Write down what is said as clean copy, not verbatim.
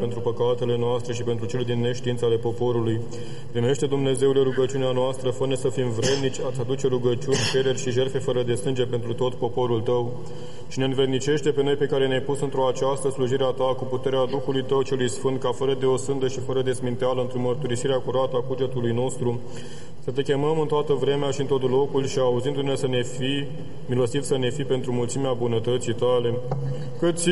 pentru păcatele noastre și pentru cele din neștiință ale poporului. Primește, Dumnezeule, rugăciunea noastră, fă-ne să fim vrednici a-ți aduce rugăciuni, cereri și jertfe fără de sânge pentru tot poporul Tău. Și ne învernicește pe noi pe care ne-ai pus într-o această slujire a Ta cu puterea Duhului Tău celui Sfânt, ca fără de o sândă și fără de sminteală, într-o mărturisirea curată a cugetului nostru, să Te chemăm în toată vremea și în tot locul și auzindu-ne să ne fii, milostiv să ne fii pentru mulțimea bunătății Tale. Că